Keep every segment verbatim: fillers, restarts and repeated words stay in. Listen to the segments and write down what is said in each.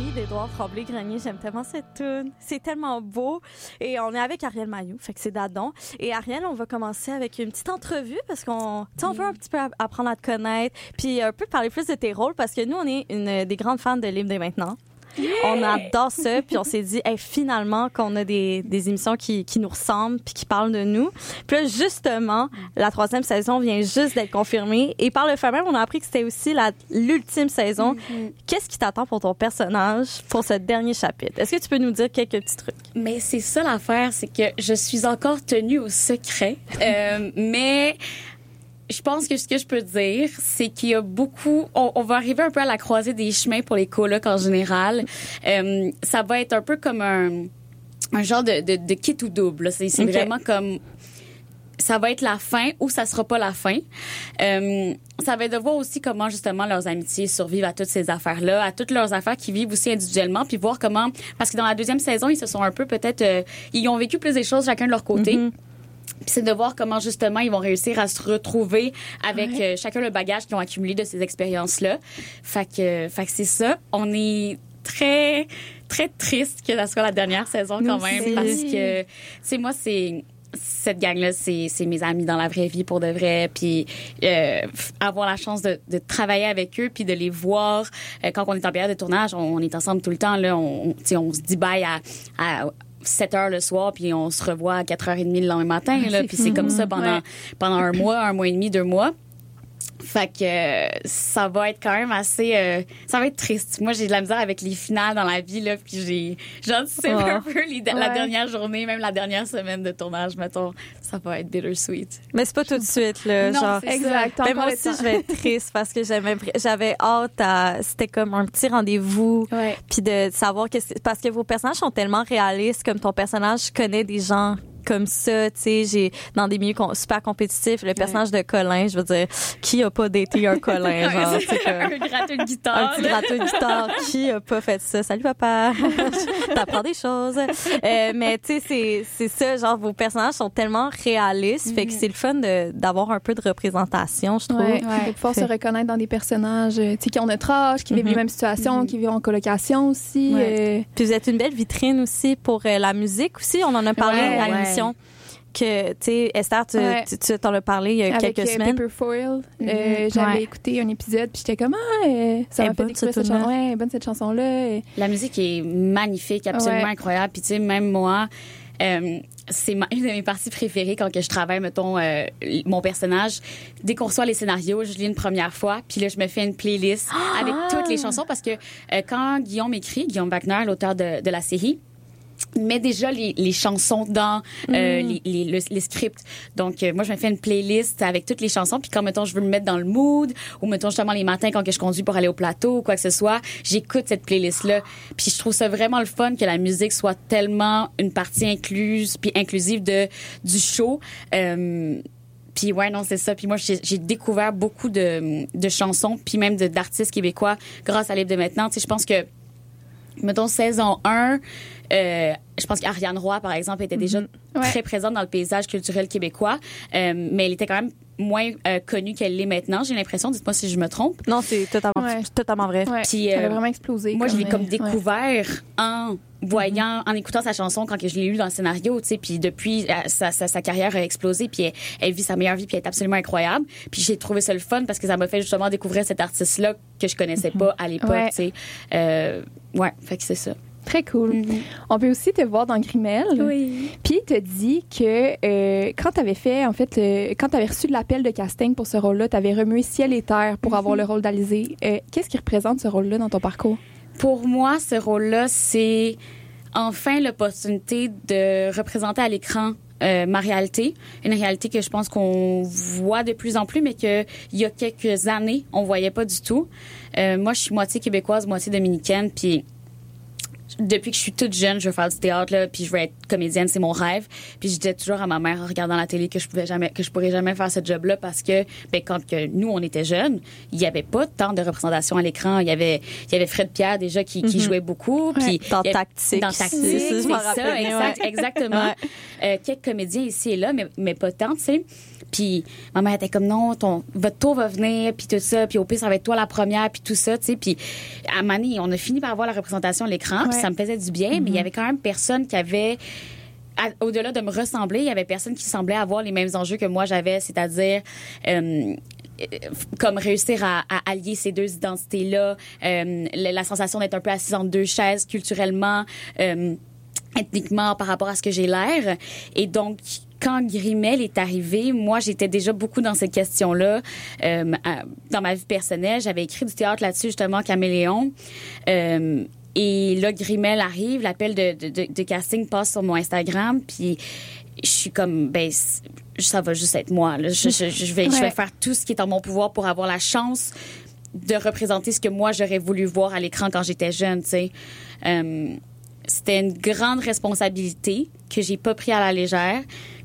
d'Édouard Tremblay-Grenier. J'aime tellement cette tune. C'est tellement beau. Et on est avec Ariel Mailloux, fait que c'est Dadon. Et Ariel, on va commencer avec une petite entrevue parce qu'on, tu sais, on veut un petit peu apprendre à te connaître, puis un peu parler plus de tes rôles parce que nous, on est une des grandes fans de Libre dès maintenant. Yeah! On adore ça, puis on s'est dit, hey, finalement, qu'on a des, des émissions qui, qui nous ressemblent puis qui parlent de nous. Puis là, justement, la troisième saison vient juste d'être confirmée. Et par le fait même, on a appris que c'était aussi la, l'ultime saison. Mm-hmm. Qu'est-ce qui t'attend pour ton personnage pour ce dernier chapitre? Est-ce que tu peux nous dire quelques petits trucs? Mais c'est ça l'affaire, c'est que je suis encore tenue au secret. euh, mais... Je pense que ce que je peux dire, c'est qu'il y a beaucoup... On, on va arriver un peu à la croisée des chemins pour les colocs en général. Euh, ça va être un peu comme un, un genre de, de, de kit ou double. Là. C'est, c'est okay. Vraiment comme... Ça va être la fin ou ça sera pas la fin. Euh, ça va être de voir aussi comment, justement, leurs amitiés survivent à toutes ces affaires-là, à toutes leurs affaires qu'ils vivent aussi individuellement, puis voir comment... Parce que dans la deuxième saison, ils se sont un peu peut-être... Euh, ils ont vécu plus des choses chacun de leur côté. Mm-hmm. Puis c'est de voir comment, justement, ils vont réussir à se retrouver avec ouais. euh, chacun le bagage qu'ils ont accumulé de ces expériences-là. Fait que, fait que c'est ça. On est très, très triste que ça soit la dernière saison quand même. Aussi. Parce que, tu sais, moi, c'est... Cette gang-là, c'est, c'est mes amis dans la vraie vie pour de vrai. Puis euh, avoir la chance de, de travailler avec eux puis de les voir. Euh, quand on est en période de tournage, on, on est ensemble tout le temps. Là, on, on se dit bye à... à sept heures le soir, puis on se revoit à quatre heures trente le lendemain matin. Là, puis c'est comme ça pendant, ouais. pendant un mois, un mois et demi, deux mois. Fait que euh, ça va être quand même assez... Euh, ça va être triste. Moi, j'ai de la misère avec les finales dans la vie, là, puis j'ai... J'anticipe oh. un peu les, ouais. la dernière journée, même la dernière semaine de tournage, mettons. Ça va être bittersweet. Mais c'est pas tout de suite, là. Non, genre, c'est exact. Mais moi aussi, je vais être triste parce que j'avais, j'avais hâte à... C'était comme un petit rendez-vous, ouais. puis de savoir... qu'est-ce que, parce que vos personnages sont tellement réalistes, comme ton personnage connaît des gens comme ça, tu sais, j'ai dans des milieux super compétitifs, le personnage ouais. de Colin, je veux dire, qui a pas daté un Colin, genre, tu sais, un gratteux de guitare, un petit gratteux de guitare, qui a pas fait ça? Salut papa, t'apprends des choses. Euh, mais tu sais, c'est c'est ça, genre vos personnages sont tellement réalistes, mm-hmm. fait que c'est le fun de d'avoir un peu de représentation, je trouve. Ouais, ouais. De pouvoir fait. se reconnaître dans des personnages, tu sais, qui ont notre âge, qui mm-hmm. vivent les mêmes situations, mm-hmm. qui vivent en colocation aussi. Ouais. Euh... Puis vous êtes une belle vitrine aussi pour euh, la musique aussi. On en a parlé ouais, à ouais. l'émission. Que, tu sais, Esther, tu, ouais. tu, tu t'en as parlé il y a Avec, quelques euh, semaines. Paper Foil. Mm-hmm. Euh, j'avais ouais. écouté un épisode, puis j'étais comme, ah, euh, ça m'a fait découvrir cette chanson. Ouais, bonne cette chanson-là. La musique est magnifique, absolument ouais. incroyable. Puis, tu sais, même moi, euh, c'est ma, une de mes parties préférées quand que je travaille, mettons, euh, mon personnage. Dès qu'on reçoit les scénarios, je lis une première fois, puis là, je me fais une playlist ah! avec toutes les chansons parce que euh, quand Guillaume écrit, Guillaume Wagner, l'auteur de, de la série, il met déjà les, les chansons dans euh, mm. les, les, le, les scripts. Donc, euh, moi, je me fais une playlist avec toutes les chansons. Puis quand, mettons, je veux me mettre dans le mood ou, mettons, justement, les matins quand que je conduis pour aller au plateau ou quoi que ce soit, j'écoute cette playlist-là. Puis je trouve ça vraiment le fun que la musique soit tellement une partie incluse puis inclusive de du show. Euh, Puis ouais, non, c'est ça. Puis moi, j'ai, j'ai découvert beaucoup de, de chansons puis même de, d'artistes québécois grâce à Libre de maintenant. Tu sais, je pense que, mettons, saison un... Euh, je pense qu'Ariane Roy, par exemple, était déjà mm-hmm. très ouais. présente dans le paysage culturel québécois, euh, mais elle était quand même moins euh, connue qu'elle l'est maintenant, j'ai l'impression. Dites-moi si je me trompe. Non, c'est totalement, ouais. totalement vrai. Ouais. Puis, euh, elle a vraiment explosé. Moi, je l'ai mais... comme découvert ouais. en voyant, mm-hmm. en écoutant sa chanson quand que je l'ai lu dans le scénario, tu sais. Puis depuis, sa, sa, sa carrière a explosé, puis elle, elle vit sa meilleure vie, puis elle est absolument incroyable. Puis j'ai trouvé ça le fun parce que ça m'a fait justement découvrir cet artiste-là que je connaissais mm-hmm. pas à l'époque, ouais. tu sais. Euh, ouais, fait que c'est ça. Très cool. Mm-hmm. On peut aussi te voir dans Grimel. Oui. Puis tu as dit que euh, quand tu avais fait, en fait, euh, quand tu avais reçu l'appel de casting pour ce rôle-là, tu avais remué ciel et terre pour mm-hmm. avoir le rôle d'Alizée. Euh, qu'est-ce qui représente ce rôle-là dans ton parcours? Pour moi, ce rôle-là, c'est enfin l'opportunité de représenter à l'écran Euh, ma réalité, une réalité que je pense qu'on voit de plus en plus, mais que il y a quelques années, on voyait pas du tout. Euh, moi, je suis moitié québécoise, moitié dominicaine, puis depuis que je suis toute jeune, je veux faire du théâtre, là, puis je veux être comédienne, c'est mon rêve. Puis je disais toujours à ma mère en regardant la télé que je pouvais jamais, que je pourrais jamais faire ce job-là parce que, ben, quand que nous, on était jeunes, il y avait pas tant de représentation à l'écran. Il y avait, il y avait Fred Pierre, déjà, qui, qui mm-hmm. jouait beaucoup. Puis dans Tactique. Dans Tactique, c'est ça, exact, exactement. Ouais. Euh, quelques comédiens ici et là, mais, mais pas tant, tu sais. Puis ma mère était comme non, ton votre tour va venir, puis tout ça, puis au pire ça va être toi la première, puis tout ça, tu sais. Puis à Mané, on a fini par avoir la représentation à l'écran, ouais. puis ça me faisait du bien, mm-hmm. mais il y avait quand même personne qui avait à, au-delà de me ressembler, il y avait personne qui semblait avoir les mêmes enjeux que moi j'avais, c'est-à-dire euh, comme réussir à, à allier ces deux identités-là, euh, la, la sensation d'être un peu assise entre deux chaises culturellement, euh, ethniquement par rapport à ce que j'ai l'air, et donc quand Grimel est arrivé, moi, j'étais déjà beaucoup dans cette question-là. Euh, dans ma vie personnelle, j'avais écrit du théâtre là-dessus, justement, Caméléon. Euh, et là, Grimel arrive, l'appel de, de, de, de casting passe sur mon Instagram, puis je suis comme, ben, ça va juste être moi. Là. Je, je, je, vais, ouais. je vais faire tout ce qui est en mon pouvoir pour avoir la chance de représenter ce que moi, j'aurais voulu voir à l'écran quand j'étais jeune, tu sais. Euh, c'était une grande responsabilité que j'ai pas pris à la légère.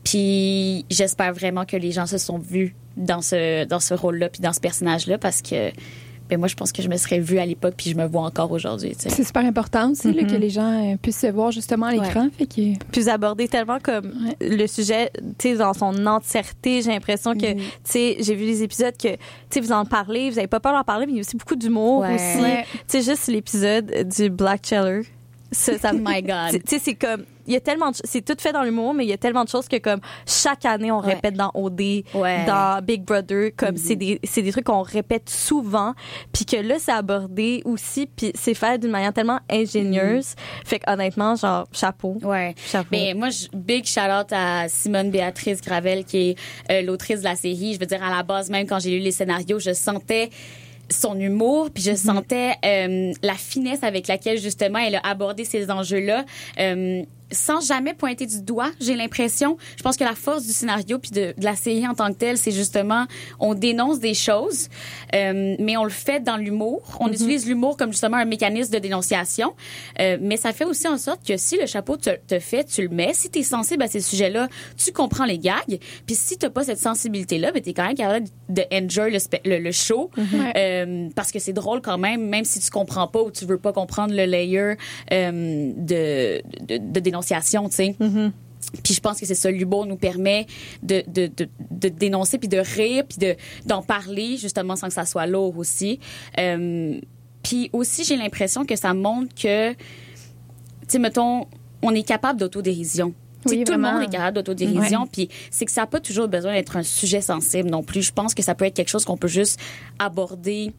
Puis j'espère vraiment que les gens se sont vus dans ce dans ce rôle-là puis dans ce personnage-là parce que ben moi je pense que je me serais vue à l'époque puis je me vois encore aujourd'hui. T'sais. C'est super important aussi mm-hmm. là, que les gens puissent se voir justement à l'écran. Ouais. Fait que... Puis aborder tellement comme ouais. le sujet, tu sais, dans son entièreté. J'ai l'impression que, mm-hmm. tu sais, j'ai vu les épisodes que, tu sais, vous en parlez, vous avez pas peur d'en parler, mais il y a aussi beaucoup d'humour ouais. aussi. Ouais. Tu sais, juste l'épisode du Black Cheller. Ça, ça, My God. Tu sais, c'est comme, il y a tellement de, c'est tout fait dans l'humour, mais il y a tellement de choses que comme chaque année on ouais. répète dans O D, ouais. dans Big Brother, comme mm-hmm. c'est des, c'est des trucs qu'on répète souvent, puis que là c'est abordé aussi, puis c'est fait d'une manière tellement ingénieuse. Mm-hmm. Fait que honnêtement, genre chapeau. Ouais. Chapeau. Ben moi, je, big shout out à Simone Béatrice Gravel qui est euh, l'autrice de la série. Je veux dire à la base même quand j'ai lu les scénarios, je sentais son humour, puis je mm-hmm. sentais euh, la finesse avec laquelle justement elle a abordé ces enjeux-là, euh, sans jamais pointer du doigt. J'ai l'impression, je pense que la force du scénario puis de, de la série en tant que telle, c'est justement on dénonce des choses, euh, mais on le fait dans l'humour. On mm-hmm. utilise l'humour comme justement un mécanisme de dénonciation, euh, mais ça fait aussi en sorte que si le chapeau te, te fait, tu le mets. Si t'es sensible à ces sujets-là, tu comprends les gags. Puis si t'as pas cette sensibilité-là, ben t'es quand même capable de enjoy le, le, le show, mm-hmm. euh, parce que c'est drôle quand même, même si tu comprends pas ou tu veux pas comprendre le layer euh, de, de, de dénonciation. Tu sais. Mm-hmm. Puis je pense que c'est ça, l'humour nous permet de, de, de, de dénoncer puis de rire puis de, d'en parler justement sans que ça soit lourd aussi. Euh, puis aussi, j'ai l'impression que ça montre que, tu sais, mettons, on est capable d'autodérision. Oui, tout le monde est capable d'autodérision, puis ouais. c'est que ça n'a pas toujours besoin d'être un sujet sensible non plus. Je pense que ça peut être quelque chose qu'on peut juste aborder.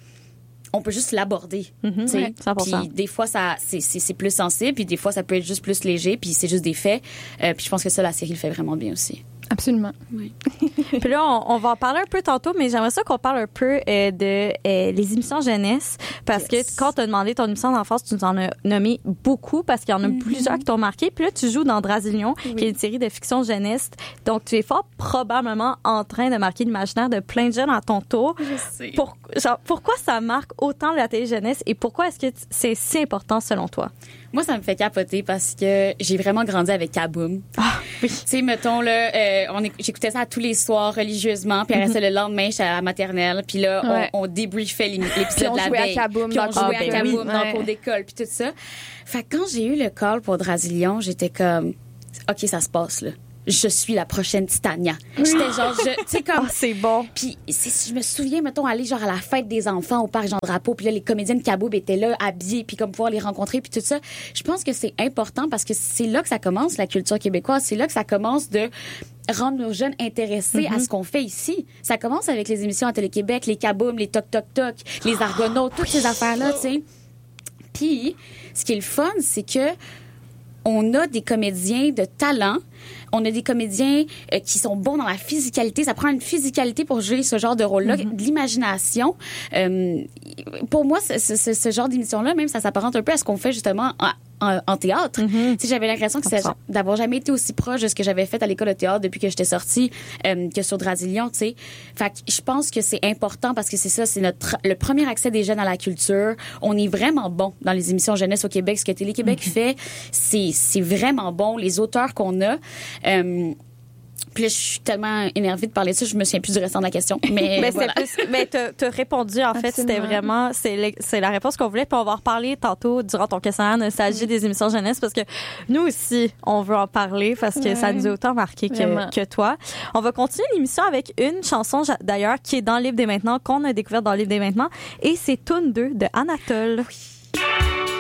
On peut juste l'aborder. Mm-hmm, ouais, cent pour cent. Puis des fois, ça, c'est, c'est, c'est plus sensible, puis des fois, ça peut être juste plus léger, puis c'est juste des faits. Euh, puis je pense que ça, la série le fait vraiment bien aussi. Absolument. Oui. Puis là, on, on va en parler un peu tantôt, mais j'aimerais ça qu'on parle un peu euh, de euh, les émissions jeunesse. Parce yes. que quand tu as demandé ton émission d'enfance, tu nous en as nommé beaucoup parce qu'il y en a mm-hmm. plusieurs qui t'ont marqué. Puis là, tu joues dans Drasilion, oui. qui est une série de fiction jeunesse. Donc, tu es fort probablement en train de marquer l'imaginaire de plein de jeunes à ton tour. Je sais. Pour, genre, pourquoi ça marque autant la télé jeunesse et pourquoi est-ce que c'est si important selon toi? Moi, ça me fait capoter parce que j'ai vraiment grandi avec Kaboom. Ah, oui. Tu sais, mettons, là, euh, on éc- j'écoutais ça tous les soirs religieusement, puis après mm-hmm. ça, le lendemain, j'étais à la maternelle, puis là, ouais. on, on débriefait l'épisode de la veille. Puis on jouait à Kaboom. Puis on jouait à Kaboom dans ouais. le cours d'école, puis tout ça. Fait que quand j'ai eu le call pour Drasilion, j'étais comme, OK, ça se passe, là. Je suis la prochaine Titania. J'étais genre, je, tu sais, comme. Oh, c'est bon. Puis, je me souviens, mettons, aller genre à la fête des enfants au parc Jean-Drapeau, puis là, les comédiennes Kaboom étaient là, habillées, puis comme pouvoir les rencontrer, puis tout ça. Je pense que c'est important parce que c'est là que ça commence, la culture québécoise. C'est là que ça commence de rendre nos jeunes intéressés mm-hmm. à ce qu'on fait ici. Ça commence avec les émissions à Télé-Québec, les Kaboom, les Toc Toc Toc, les Argonautes, toutes ces affaires-là, tu sais. Puis, ce qui est le fun, c'est que on a des comédiens de talent. On a des comédiens euh, qui sont bons dans la physicalité. Ça prend une physicalité pour jouer ce genre de rôle-là, mm-hmm. de l'imagination. Euh, pour moi, ce, ce, ce genre d'émission-là, même, ça s'apparente un peu à ce qu'on fait justement à, en, en théâtre. Mm-hmm. Tu sais, j'avais l'impression que c'était d'avoir jamais été aussi proche de ce que j'avais fait à l'école de théâtre depuis que j'étais sortie euh, que sur Dradillion, tu sais. Fait que je pense que c'est important parce que c'est ça, c'est notre le premier accès des jeunes à la culture. On est vraiment bon dans les émissions jeunesse au Québec. Ce que Télé-Québec mm-hmm. fait, c'est c'est vraiment bon. Les auteurs qu'on a. Euh, Puis là, je suis tellement énervée de parler de ça, je me souviens plus du restant de la question. Mais ben, voilà. plus, ben, t'as, t'as répondu, en fait, Absolument. C'était vraiment, c'est, le, c'est la réponse qu'on voulait. Puis on va en reparler tantôt durant ton questionnaire nostalgie mm. des émissions jeunesse parce que nous aussi, on veut en parler parce que ouais. ça nous a autant marqué que, que toi. On va continuer l'émission avec une chanson, d'ailleurs, qui est dans le livre des maintenant, qu'on a découverte dans le livre des maintenant. Et c'est Toune deux de Anatole. Oui.